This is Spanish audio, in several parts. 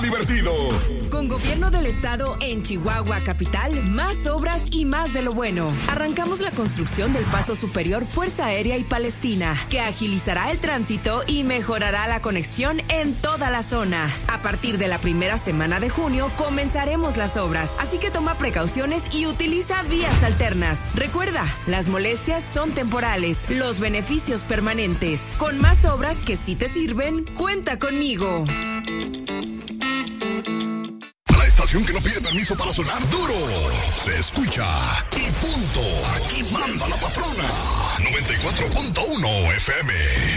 divertido. Con gobierno del estado en Chihuahua capital, más obras y más de lo bueno. Arrancamos la construcción del paso superior Fuerza Aérea y Palestina, que agilizará el tránsito y mejorará la conexión en toda la zona. A partir de la primera semana de junio comenzaremos las obras, así que toma precauciones y utiliza vías alternas. Recuerda, las molestias son temporales, los beneficios permanentes. Con más obras que sí te sirven, cuenta conmigo. La estación que no pide permiso para sonar duro. Se escucha y punto. Aquí manda la patrona. 94.1 FM.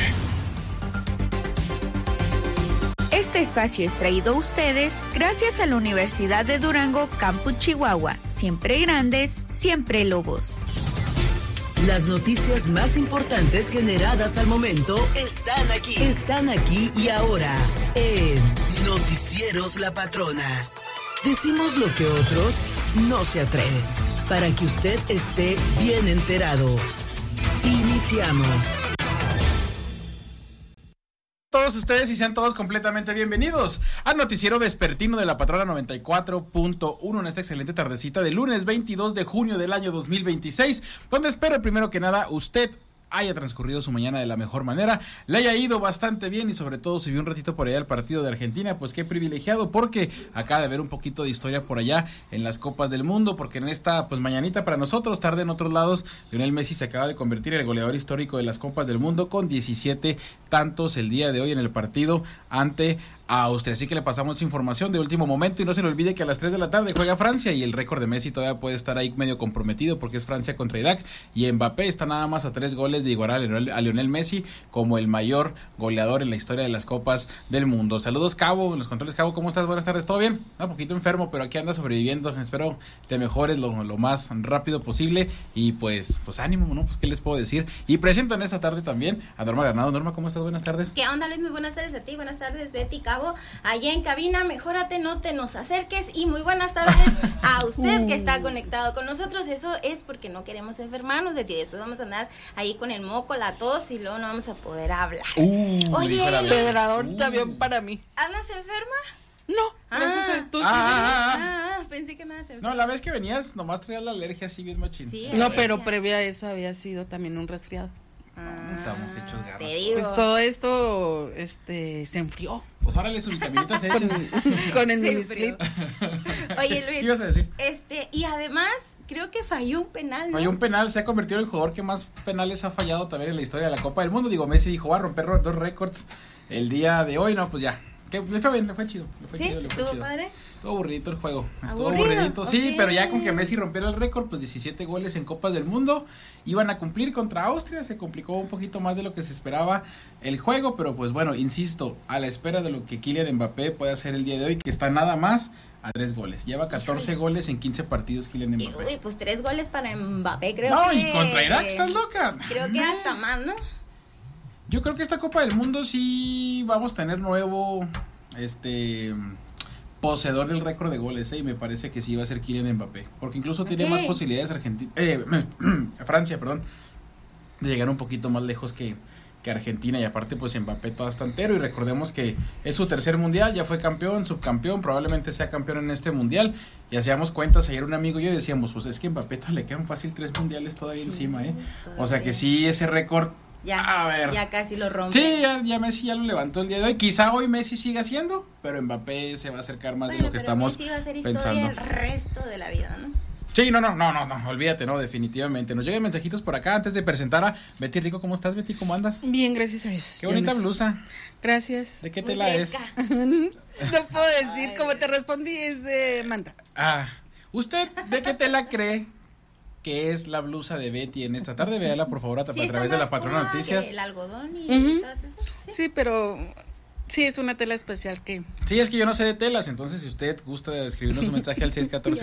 Este espacio es traído a ustedes gracias a la Universidad de Durango, Campus Chihuahua. Siempre grandes, siempre lobos. Las noticias más importantes generadas al momento están aquí y ahora en Noticieros La Patrona. Decimos lo que otros no se atreven, para que usted esté bien enterado. Iniciamos. Todos ustedes y sean todos completamente bienvenidos al noticiero vespertino de La Patrona 94.1 en esta excelente tardecita de lunes 22 de junio del año 2026, donde espero primero que nada usted haya transcurrido su mañana de la mejor manera, le haya ido bastante bien y sobre todo si vio un ratito por allá el partido de Argentina, pues qué privilegiado, porque acaba de haber un poquito de historia por allá en las Copas del Mundo, porque en esta pues mañanita para nosotros, tarde en otros lados, Lionel Messi se acaba de convertir en el goleador histórico de las Copas del Mundo con 17 tantos el día de hoy en el partido ante Austria, así que le pasamos información de último momento y no se le olvide que a las 3 de la tarde juega Francia y el récord de Messi todavía puede estar ahí medio comprometido porque es Francia contra Irak y Mbappé está nada más a 3 goles de igualar a Lionel Messi como el mayor goleador en la historia de las Copas del Mundo. Saludos Cabo, en los controles Cabo, ¿cómo estás? Buenas tardes, ¿todo bien? Un poquito enfermo, pero aquí anda sobreviviendo, espero te mejores lo más rápido posible y pues ánimo, ¿no? Pues qué les puedo decir. Y presento en esta tarde también a Norma Granado. Norma, ¿cómo estás? Buenas tardes. ¿Qué onda, Luis? Muy buenas tardes a ti, buenas tardes Betty, Cabo, allá en cabina, mejórate, no te nos acerques y muy buenas tardes a usted que está conectado con nosotros. Eso es porque no queremos enfermarnos de ti, después vamos a andar ahí con el moco, la tos y luego no vamos a poder hablar. Oye, Pedrador también para mí. ¿andas enferma? No, tú pensé que nada se enferma. No, la vez que venías nomás traías la alergia así bien machín. Sí, no, pero previa a eso había sido también un resfriado. Estamos hechos garras. Te digo. Pues todo esto se enfrió. Pues órale, sus vitaminitas hechas. Con el Se mini enfrió. split. Oye, Luis, ¿Qué ibas a decir? y además creo que falló un penal, ¿no? Falló un penal, se ha convertido en el jugador que más penales ha fallado también en la historia de la Copa del Mundo. Digo, Messi dijo, va a romper 2 récords el día de hoy. No, pues ya. Que le fue bien, le fue chido. ¿Sí? ¿Estuvo padre? Estuvo aburridito el juego. Estuvo ¿Aburrido? aburridito, sí, Okay. pero ya con que Messi rompiera el récord, pues 17 goles en Copas del Mundo. Iban a cumplir contra Austria, se complicó un poquito más de lo que se esperaba el juego, pero pues bueno, insisto, a la espera de lo que Kylian Mbappé puede hacer el día de hoy, que está nada más a 3 goles. Lleva 14 goles en 15 partidos Kylian Mbappé. Uy, pues 3 goles para Mbappé, creo No, que... y contra Irak, ¿estás loca? Creo que hasta más, ¿no? Yo creo que esta Copa del Mundo sí vamos a tener nuevo poseedor del récord de goles, y me parece que sí va a ser Kylian Mbappé, porque incluso tiene más posibilidades Francia, de llegar un poquito más lejos que Argentina, y aparte pues Mbappé todo está entero, y recordemos que es su tercer mundial, ya fue campeón, subcampeón, probablemente sea campeón en este mundial, y hacíamos cuentas ayer un amigo y yo decíamos, pues es que Mbappé le quedan fácil 3 mundiales todavía encima, o sea que sí, ese récord ya casi lo rompe. Sí, ya Messi ya lo levantó el día de hoy. Quizá hoy Messi siga haciendo, pero Mbappé se va a acercar más de lo que estamos Messi va a ser pensando. El resto de la vida, ¿no? Sí, no, olvídate, no, definitivamente. Nos llegan mensajitos por acá antes de presentar a Betty Rico. ¿Cómo estás, Betty? ¿Cómo andas? Bien, gracias a Dios. Qué bonita blusa. Gracias. ¿De qué tela es? No puedo decir, como te respondí, es de manta. ¿Usted de qué tela cree que es la blusa de Betty en esta tarde? Véala por favor a través de La Patrona Noticias. El algodón y todas esas. Sí, pero sí es una tela especial que... Sí, es que yo no sé de telas, entonces si usted gusta escribirnos un mensaje al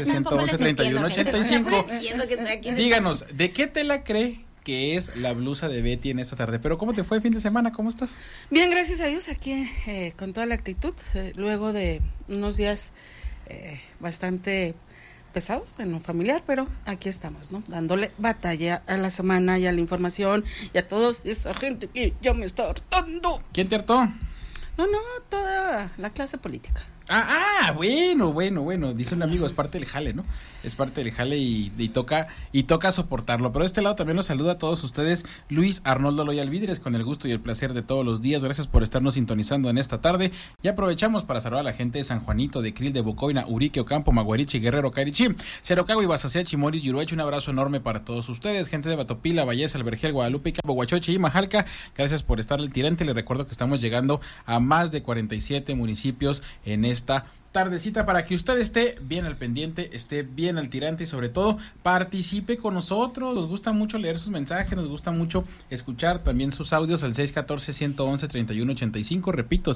614-111-3185, díganos, ¿de qué tela cree que es la blusa de Betty en esta tarde? Pero ¿cómo te fue el fin de semana? ¿Cómo estás? Bien, gracias a Dios, aquí con toda la actitud, luego de unos días bastante pesados en lo familiar, pero aquí estamos, ¿no? Dándole batalla a la semana y a la información y a toda esa gente que ya me está hartando. ¿Quién te hartó? No, toda la clase política. Bueno, dice un amigo, es parte del jale, ¿no? Es parte del jale y toca soportarlo. Pero de este lado también los saluda a todos ustedes Luis Arnoldo Loyal Vidres, con el gusto y el placer de todos los días. Gracias por estarnos sintonizando en esta tarde. Y aprovechamos para saludar a la gente de San Juanito, de Cril, de Bocoina, Urique, Ocampo, Maguarichi, Guerrero, Carichí, Cerocago, Ibasacea, Chimoris, Yuruecho. Un abrazo enorme para todos ustedes. Gente de Batopila, Valles, Albergel, Guadalupe, Cabo Huachoche y Majalca. Gracias por estar al tirante. Les recuerdo que estamos llegando a más de 47 municipios en esta tardecita para que usted esté bien al pendiente, esté bien al tirante y sobre todo participe con nosotros. Nos gusta mucho leer sus mensajes, nos gusta mucho escuchar también sus audios al 614-111-3185, repito,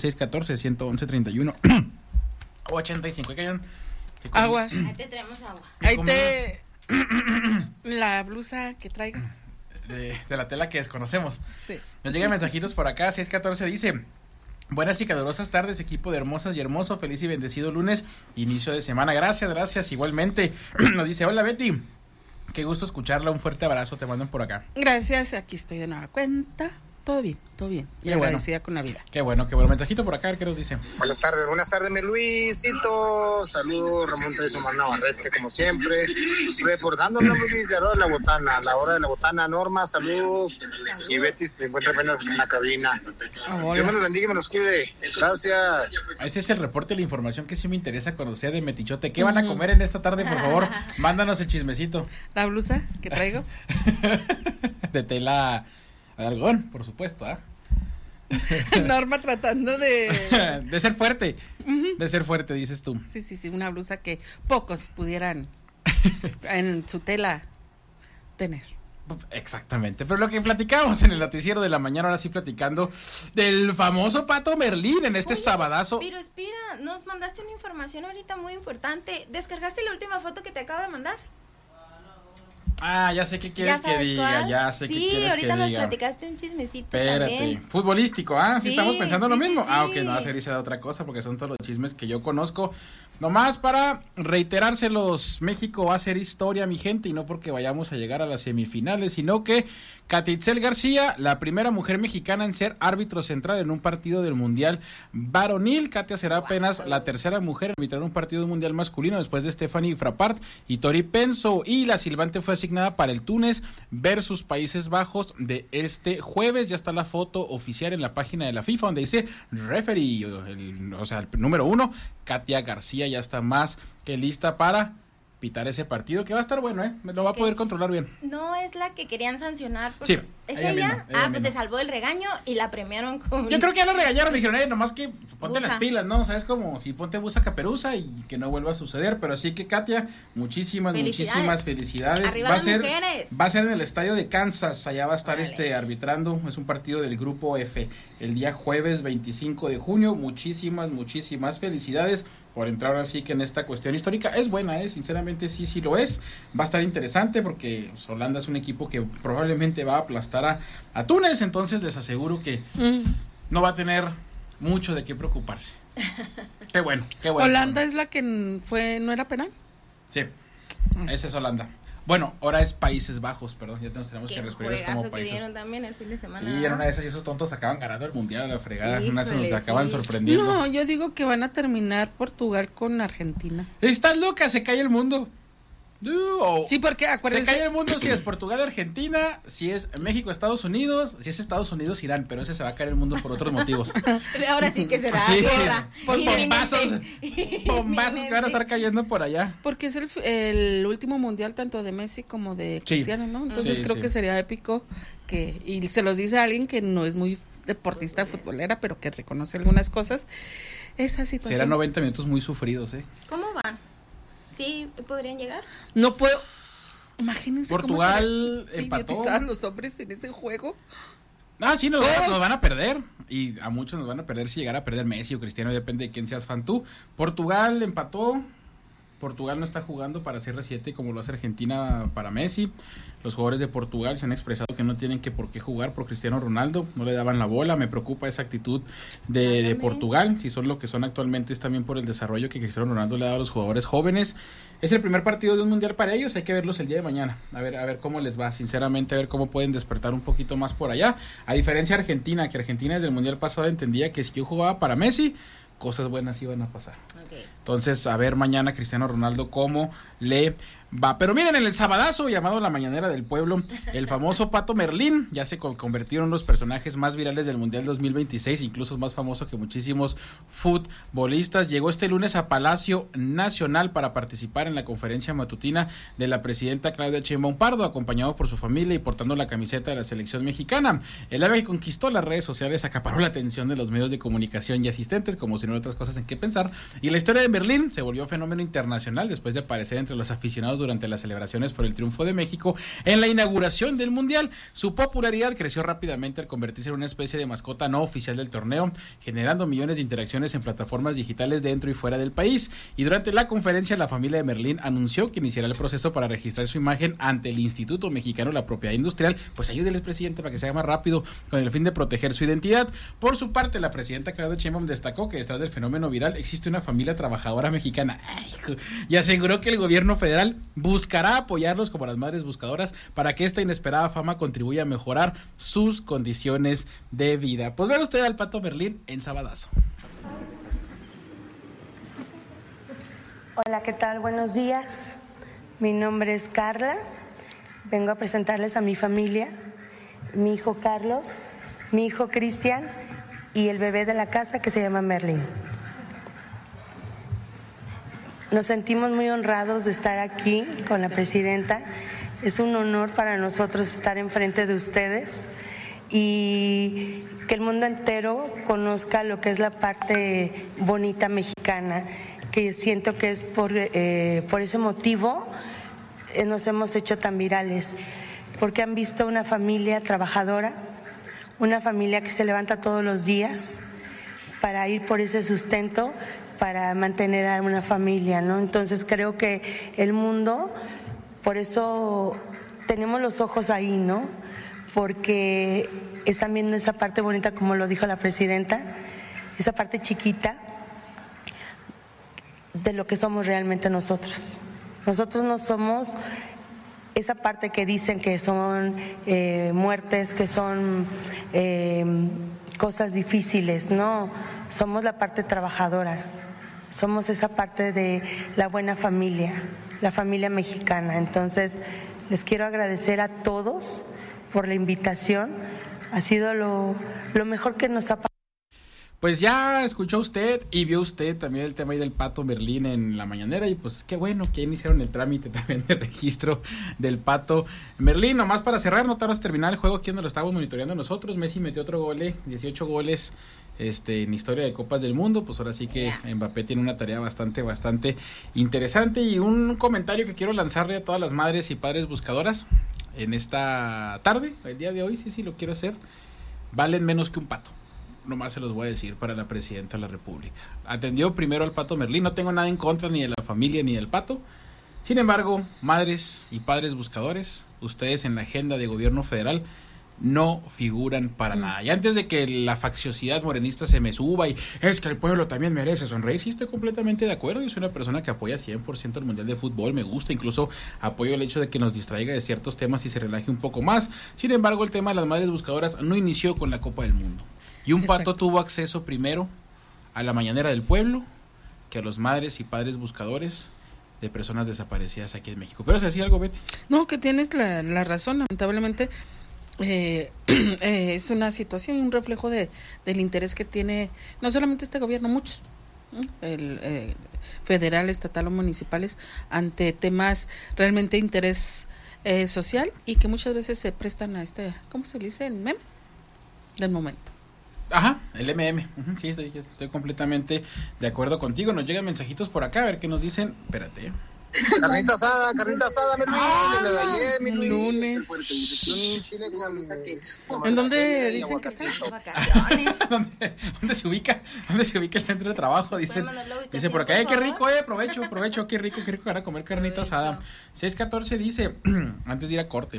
614-111-3185. Aguas. Ahí te traemos agua. Ahí te... la blusa que traigo. De la tela que desconocemos. Sí. Nos llegan mensajitos por acá, 614 dice... Buenas y calurosas tardes, equipo de Hermosas y Hermoso, feliz y bendecido lunes, inicio de semana, gracias, igualmente. Nos dice, hola Betty, qué gusto escucharla, un fuerte abrazo, te mandan por acá. Gracias, aquí estoy de nueva cuenta, todo bien, y agradecida con la vida. Qué bueno, mensajito por acá, ¿qué nos dice? Buenas tardes, mi Luisito, saludos, Ramón Teresa Navarrete, como siempre, reportándonos, Luis, de la botana, la hora de la botana, Norma, saludos, y Betty se encuentra apenas en la cabina. Dios me los bendiga y me los cuide, gracias. Ese es el reporte, la información que sí me interesa conocer de Metichote. ¿Qué van a comer en esta tarde, por favor? Mándanos el chismecito. La blusa que traigo. De tela... de algodón, por supuesto, ¿ah? Norma tratando de... de ser fuerte, de ser fuerte, dices tú. Sí, una blusa que pocos pudieran en su tela tener. Exactamente, pero lo que platicamos en el noticiero de la mañana, ahora sí platicando del famoso Pato Merlín en este sabadazo. Pero espera, nos mandaste una información ahorita muy importante. ¿Descargaste la última foto que te acabo de mandar? Ah, ya sé qué quieres que diga, ¿cuál? ya sé qué quieres que diga. Sí, ahorita nos platicaste un chismecito. Espérate, también. Futbolístico, ¿sí estamos pensando lo mismo? Sí. Ah, ok, no va a servirse de otra cosa porque son todos los chismes que yo conozco. Nomás para reiterárselos, México va a hacer historia, mi gente, y no porque vayamos a llegar a las semifinales, sino que Katitzel García, la primera mujer mexicana en ser árbitro central en un partido del Mundial varonil. Katia será apenas la tercera mujer en arbitrar un partido mundial masculino después de Stephanie Frappart y Tori Penso, y la silbante fue asignada para el Túnez versus Países Bajos de este jueves. Ya está la foto oficial en la página de la FIFA donde dice referee, el número 1, Katia García ya está más que lista para pitar ese partido, que va a estar bueno, lo va a poder controlar bien. No es la que querían sancionar. Sí. ¿Es ella ella? misma, Pues se salvó del regaño y la premiaron con... Yo creo que ya la regañaron, le dijeron, nomás que ponte busa. las pilas, ¿no? O sea, es como si ponte busa caperuza y que no vuelva a suceder, pero sí que Katia, muchísimas felicidades. Arriba Va las mujeres. Va a ser en el estadio de Kansas, allá va a estar arbitrando, es un partido del grupo F, el día jueves 25 de junio, muchísimas felicidades por entrar así que en esta cuestión histórica. Es buena, sinceramente sí lo es, va a estar interesante porque Holanda es un equipo que probablemente va a aplastar a Túnez, entonces les aseguro que no va a tener mucho de qué preocuparse. Qué bueno. ¿Holanda es la que no era penal? Sí, esa es Holanda. Bueno, ahora es Países Bajos, perdón, ya nos tenemos que referir como países. Que dieron también el fin de semana. Sí, en una de esas y esos tontos acaban ganando el mundial a la fregada, Híjole, una se nos acaban sorprendiendo. No, yo digo que van a terminar Portugal con Argentina. Estás loca, se cae el mundo. Sí, porque acuérdense. Se cae el mundo si es Portugal, Argentina, si es México, Estados Unidos, si es Estados Unidos, Irán, pero ese se va a caer el mundo por otros motivos. Ahora sí que será Sí, guerra. por bombazos que van a estar cayendo por allá. Porque es el último mundial tanto de Messi como de Cristiano, ¿no? Entonces creo que sería épico y se los dice a alguien que no es muy deportista futbolera, pero que reconoce algunas cosas. Esa situación. Serán 90 minutos muy sufridos, ¿Cómo van? ¿Sí podrían llegar? No puedo. Imagínense Portugal cómo empató. los hombres en ese juego. Sí, nos van a perder. Y a muchos nos van a perder si llegara a perder Messi o Cristiano, depende de quién seas fan tú. Portugal empató. Portugal no está jugando para CR7 como lo hace Argentina para Messi. Los jugadores de Portugal se han expresado que no tienen por qué jugar por Cristiano Ronaldo, no le daban la bola. Me preocupa esa actitud de Portugal, si son lo que son actualmente es también por el desarrollo que Cristiano Ronaldo le ha dado a los jugadores jóvenes. Es el primer partido de un mundial para ellos, hay que verlos el día de mañana, a ver cómo les va, sinceramente, a ver cómo pueden despertar un poquito más por allá. A diferencia de Argentina, que Argentina desde el mundial pasado entendía que si yo jugaba para Messi, cosas buenas iban a pasar. Okay. Entonces, a ver mañana Cristiano Ronaldo cómo le va. Pero miren, en el sabadazo llamado La Mañanera del Pueblo, el famoso Pato Merlín ya se convirtió en uno de los personajes más virales del Mundial 2026, incluso es más famoso que muchísimos futbolistas. Llegó este lunes a Palacio Nacional para participar en la conferencia matutina de la presidenta Claudia Sheinbaum Pardo, acompañado por su familia y portando la camiseta de la selección mexicana. El ave que conquistó las redes sociales acaparó la atención de los medios de comunicación y asistentes, como si no hubiera otras cosas en qué pensar, y la historia de Merlín se volvió fenómeno internacional después de aparecer entre los aficionados durante las celebraciones por el triunfo de México en la inauguración del Mundial. Su popularidad creció rápidamente al convertirse en una especie de mascota no oficial del torneo, generando millones de interacciones en plataformas digitales dentro y fuera del país. Y durante la conferencia, la familia de Merlín anunció que iniciará el proceso para registrar su imagen ante el Instituto Mexicano de la Propiedad Industrial. Pues ayúdeles, presidente, para que se haga más rápido, con el fin de proteger su identidad. Por su parte, la presidenta Claudia Sheinbaum destacó que detrás del fenómeno viral existe una familia trabajadora mexicana y aseguró que el gobierno federal buscará apoyarlos como las madres buscadoras para que esta inesperada fama contribuya a mejorar sus condiciones de vida. Pues vea usted al Pato Merlín en Sabadazo. Hola, ¿qué tal? Buenos días. Mi nombre es Carla. Vengo a presentarles a mi familia, mi hijo Carlos, mi hijo Cristian y el bebé de la casa que se llama Merlín. Nos sentimos muy honrados de estar aquí con la presidenta. Es un honor para nosotros estar enfrente de ustedes y que el mundo entero conozca lo que es la parte bonita mexicana, que siento que es por ese motivo nos hemos hecho tan virales, porque han visto una familia trabajadora, una familia que se levanta todos los días para ir por ese sustento, para mantener a una familia, ¿no? Entonces creo que el mundo, por eso tenemos los ojos ahí, ¿no? Porque están viendo esa parte bonita, como lo dijo la presidenta, esa parte chiquita de lo que somos realmente nosotros. Nosotros no somos esa parte que dicen que son muertes, que son cosas difíciles, no, somos la parte trabajadora. Somos esa parte de la buena familia, la familia mexicana. Entonces, les quiero agradecer a todos por la invitación. Ha sido lo mejor que nos ha pasado. Pues ya escuchó usted y vio usted también el tema ahí del Pato Merlín en la mañanera, y pues qué bueno que iniciaron el trámite también de registro del Pato Merlín. Nomás para cerrar, no tardas terminar el juego aquí donde lo estábamos monitoreando nosotros. Messi metió otro gol, 18 goles en historia de Copas del Mundo. Pues ahora sí que Mbappé tiene una tarea bastante interesante. Y un comentario que quiero lanzarle a todas las madres y padres buscadoras en esta tarde, el día de hoy, sí lo quiero hacer: valen menos que un pato. Nomás se los voy a decir para la presidenta de la República. Atendió primero al Pato Merlín. No tengo nada en contra ni de la familia ni del pato. Sin embargo, madres y padres buscadores, ustedes en la agenda de gobierno federal no figuran para nada. Y antes de que la facciosidad morenista se me suba y es que el pueblo también merece sonreír, sí estoy completamente de acuerdo. Yo soy una persona que apoya 100% el Mundial de Fútbol, me gusta, incluso apoyo el hecho de que nos distraiga de ciertos temas y se relaje un poco más. Sin embargo, el tema de las madres buscadoras no inició con la Copa del Mundo. Y un pato tuvo acceso primero a la mañanera del pueblo que a los madres y padres buscadores de personas desaparecidas aquí en México. ¿Pero se hacía algo, Betty? No, que tienes la razón. Lamentablemente es una situación, un reflejo del interés que tiene no solamente este gobierno, muchos, el federal, estatal o municipales, ante temas realmente de interés social, y que muchas veces se prestan a ¿cómo se le dice? El meme del momento. Ajá, el MM. Sí, estoy completamente de acuerdo contigo. Nos llegan mensajitos por acá, a ver qué nos dicen. Espérate. Carnita asada, mi Luis. Le de ayer, mi Luis. Lunes. ¿En dónde dicen que está? ¿Dónde se ubica? ¿Dónde se ubica el centro de trabajo? Dice por acá, qué rico, provecho, qué rico para comer carnita asada. 614 dice, antes de ir a corte,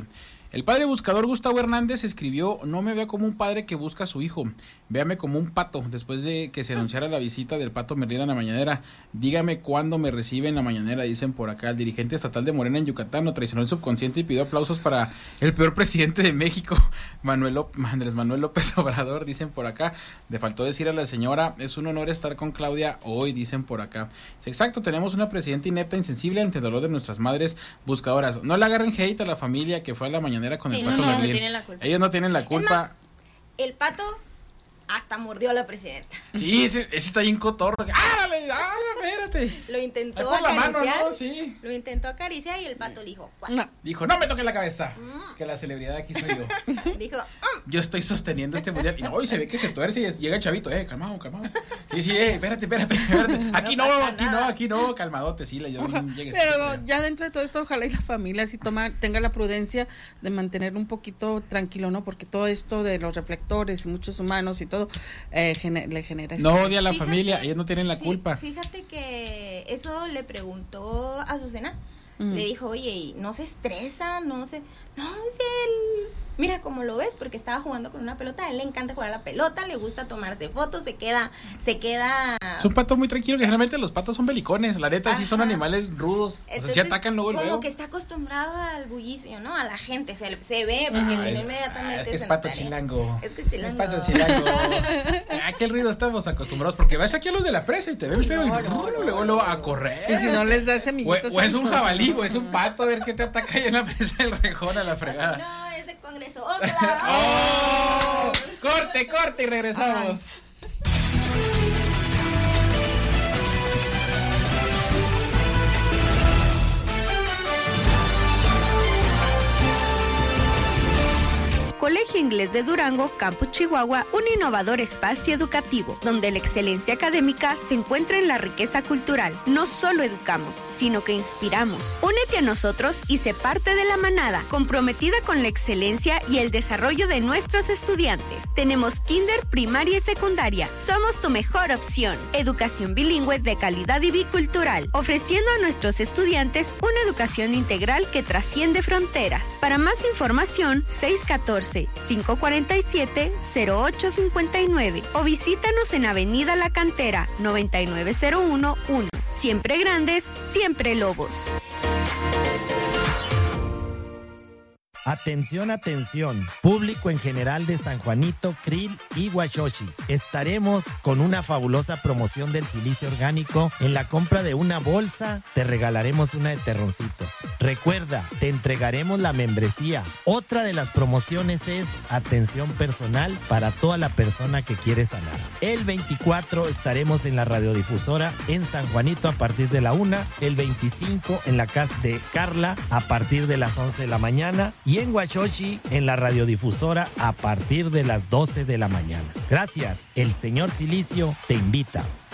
El padre buscador Gustavo Hernández escribió: no me vea como un padre que busca a su hijo, véame como un pato. Después de que se anunciara la visita del Pato Merlín a la mañanera, dígame cuándo me recibe en la mañanera, dicen por acá. El dirigente estatal de Morena en Yucatán lo traicionó el subconsciente y pidió aplausos para el peor presidente de México, Andrés Manuel López Obrador, dicen por acá. Le faltó decir a la señora: es un honor estar con Claudia hoy, dicen por acá. Exacto, tenemos una presidenta inepta, insensible ante el dolor de nuestras madres buscadoras. No le agarren hate a la familia que fue a la mañanera con el Pato Merlín. Ellos no tienen la culpa. Es más, el Pato hasta mordió a la presidenta. Sí, ese está bien cotorro. ¡Árale, espérate! Lo intentó acariciar. La mano, ¿no? Sí. Lo intentó acariciar y el Pato le dijo: no. Dijo: no me toque la cabeza. Que la celebridad aquí soy yo. Dijo: yo estoy sosteniendo este mundial. Y no, y se ve que se tuerce y llega el chavito. Calmado. Sí, espérate. Aquí no, calmadote, sí. Pero ya dentro de todo esto, ojalá y la familia sí tenga la prudencia de mantener un poquito tranquilo, ¿no? Porque todo esto de los reflectores y muchos humanos y todo le genera... No odia a la familia, ellos no tienen la culpa. Fíjate que eso le preguntó a Azucena. Le dijo: oye, ¿y no se estresa? No, es él... Mira cómo lo ves, porque estaba jugando con una pelota. A él le encanta jugar a la pelota, le gusta tomarse fotos, se queda... Es un pato muy tranquilo, que generalmente los patos son belicones, la neta. Sí son animales rudos. Entonces, se atacan luego. Como que está acostumbrado al bullicio, ¿no? A la gente, se ve, porque si no inmediatamente es que es pato chilango. Es que chilango. Es pato chilango. Aquí el ruido estamos acostumbrados, porque ves aquí a los de la presa y te ven feo luego a correr. Y si no les das semillitos. O es un jabalí, o es un pato, a ver qué te ataca ahí en la presa del Rejón a la fregada. No, es de Congreso. ¡Oh! Corte y regresamos. Colegio Inglés de Durango, Campus Chihuahua, un innovador espacio educativo, donde la excelencia académica se encuentra en la riqueza cultural. No solo educamos, sino que inspiramos. Únete a nosotros y sé parte de la manada, comprometida con la excelencia y el desarrollo de nuestros estudiantes. Tenemos kinder, primaria y secundaria. Somos tu mejor opción. Educación bilingüe de calidad y bicultural, ofreciendo a nuestros estudiantes una educación integral que trasciende fronteras. Para más información, 614-547-0859 o visítanos en Avenida La Cantera, 99011. Siempre grandes, siempre lobos. Atención, público en general de San Juanito, Krill y Huachochi. Estaremos con una fabulosa promoción del silicio orgánico. En la compra de una bolsa, te regalaremos una de terroncitos. Recuerda, te entregaremos la membresía. Otra de las promociones es atención personal para toda la persona que quiere sanar. El 24 estaremos en la radiodifusora en San Juanito a partir de la 1, el 25 en la casa de Carla a partir de las 11 de la mañana y en Huachochi en la radiodifusora a partir de las 12 de la mañana. Gracias, el señor Silicio te invita.